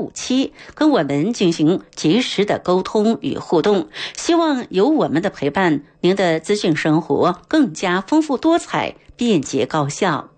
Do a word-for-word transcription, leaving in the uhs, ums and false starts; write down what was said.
五七，跟我们进行及时的沟通与互动。希望有我们的陪伴，您的资讯生活更加丰富多彩、便捷高效。